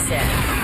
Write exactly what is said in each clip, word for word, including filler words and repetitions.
Jackson.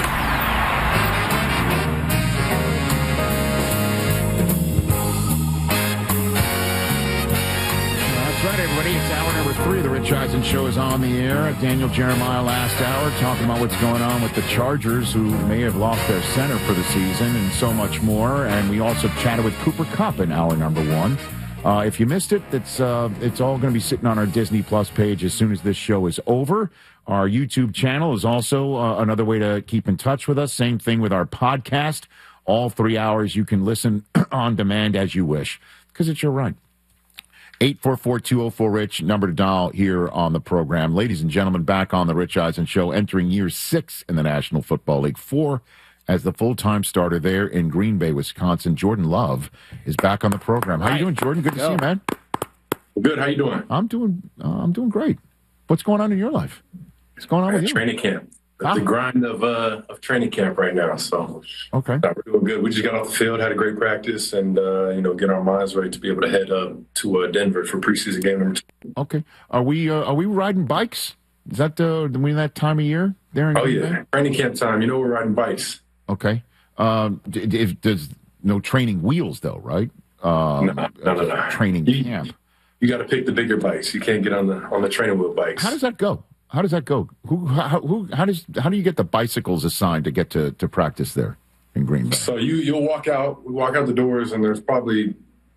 That's right, everybody. It's hour number three of the Rich Eisen Show is on the air. Daniel Jeremiah last hour talking about what's going on with the Chargers, who may have lost their center for the season, and so much more. And we also chatted with Cooper Kupp in hour number one. Uh, if you missed it, it's uh, it's all going to be sitting on our Disney Plus page as soon as this show is over. Our YouTube channel is also uh, another way to keep in touch with us. Same thing with our podcast. All three hours you can listen on demand as you wish, because it's your right. eight four four, two oh four, RICH, number to dial here on the program. Ladies and gentlemen, back on the Rich Eisen Show, entering year six in the National Football League, four as the full-time starter there in Green Bay, Wisconsin. Jordan Love is back on the program. How Hi. you doing, Jordan? Good to Yo. see you, man. Good. How you doing? I'm doing uh, I'm doing great. What's going on in your life? What's going on with you? Training camp. Ah. The grind of uh, of training camp right now. So okay, we're doing good. We just got off the field, had a great practice, and uh, you know, get our minds ready to be able to head up to uh, Denver for preseason game number two. Okay, are we uh, are we riding bikes? Is that the we that time of year there? In oh Green yeah, Bay? Training camp time. You know, we're riding bikes. Okay, um, if there's no training wheels though, right? Um, no, no, no, no. Training you, camp. You got to pick the bigger bikes. You can't get on the on the training wheel bikes. How does that go? How does that go? Who, how, who, how does, how do you get the bicycles assigned to get to, to practice there in Green Bay? So you, you'll walk out, we walk out the doors, and there's probably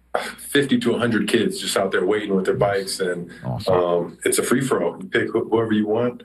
fifty to one hundred kids just out there waiting with their bikes, and awesome. um, it's a free for all. You pick wh- whoever you want.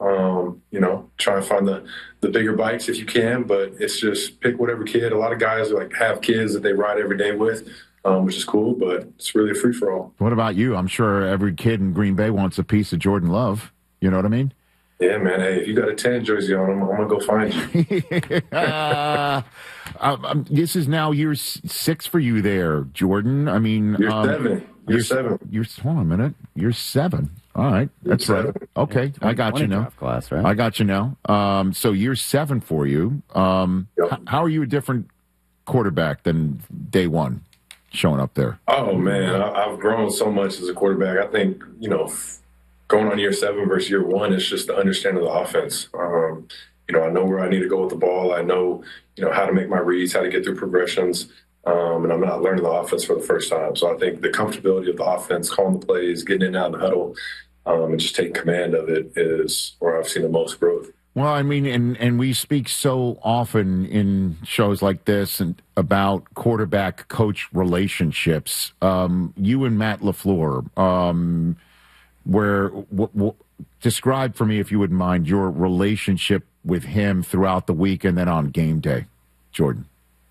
Um, you know, try and find the, the bigger bikes if you can, but it's just pick whatever kid. A lot of guys like have kids that they ride every day with. Um, which is cool, but it's really a free for all. What about you? I'm sure every kid in Green Bay wants a piece of Jordan Love. You know what I mean? Yeah, man. Hey, if you got a ten jersey on, I'm, I'm going to go find you. uh, um, this is now year six for you there, Jordan. I mean, year um, seven. Year you're, seven. You're, hold on a minute. You're seven. All right. Year That's seven. right. Okay. I got you now. Class, right? I got you now. Um, so year seven for you. Um, yep. h- how are you a different quarterback than day one showing up there? Oh, man. I, I've grown so much as a quarterback. I think, you know, going on year seven versus year one, it's just the understanding of the offense. Um, you know, I know where I need to go with the ball. I know, you know, how to make my reads, how to get through progressions. Um, and I'm not learning the offense for the first time. So I think the comfortability of the offense, calling the plays, getting in and out of the huddle, um, and just taking command of it is where I've seen the most growth. Well, I mean, and, and we speak so often in shows like this and about quarterback-coach relationships. Um, you and Matt LaFleur, um, where w- w- describe for me, if you wouldn't mind, your relationship with him throughout the week and then on game day, Jordan.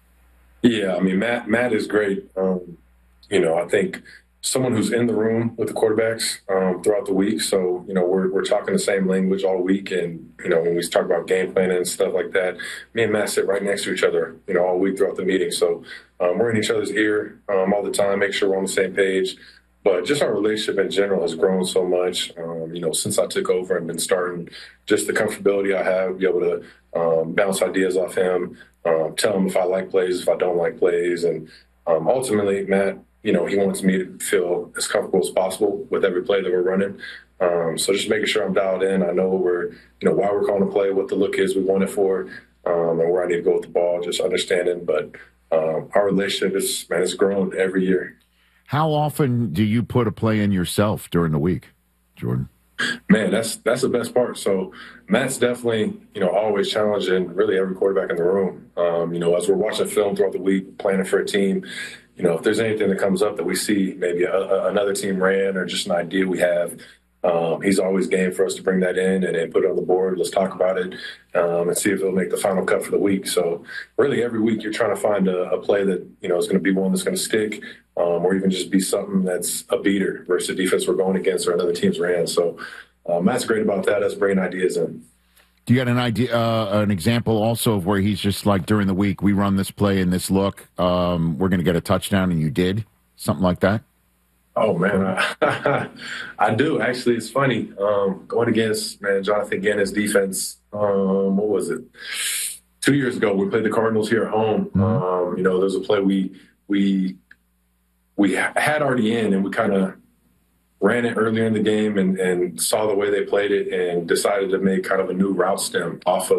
Yeah, I mean, Matt Matt is great. Um, you know, I think someone who's in the room with the quarterbacks um, throughout the week. So, you know, we're we're talking the same language all week. And, you know, when we talk about game planning and stuff like that, me and Matt sit right next to each other, you know, all week throughout the meeting. So um, we're in each other's ear um, all the time, make sure we're on the same page. But just our relationship in general has grown so much, um, you know, since I took over and been starting, just the comfortability I have, be able to um, bounce ideas off him, um, tell him if I like plays, if I don't like plays. And um, ultimately, Matt, you know, he wants me to feel as comfortable as possible with every play that we're running. Um, so just making sure I'm dialed in. I know we're, you know, why we're calling the play, what the look is we want it for, um, and where I need to go with the ball, just understanding. But um, our relationship is, man, it's grown every year. How often do you put a play in yourself during the week, Jordan? Man, that's that's the best part. So Matt's definitely, you know, always challenging really every quarterback in the room. Um, you know, as we're watching film throughout the week, planning for a team, you know, if there's anything that comes up that we see, maybe a, a, another team ran or just an idea we have, um, he's always game for us to bring that in and then put it on the board. Let's talk about it um, and see if it'll make the final cut for the week. So really every week you're trying to find a, a play that, you know, is going to be one that's going to stick. Um, or even just be something that's a beater versus a defense we're going against or another team's ran. So um, Matt's great about that, us bringing ideas in. Do you got an idea, uh, an example also of where he's just like during the week, we run this play and this look, um, we're going to get a touchdown and you did? Something like that? Oh, man, I, I do. Actually, it's funny. Um, going against, man, Jonathan Gannon defense, um, what was it? Two years ago, we played the Cardinals here at home. Mm-hmm. Um, you know, there's a play we we – we had already in, and we kind of ran it earlier in the game and, and saw the way they played it and decided to make kind of a new route stem off of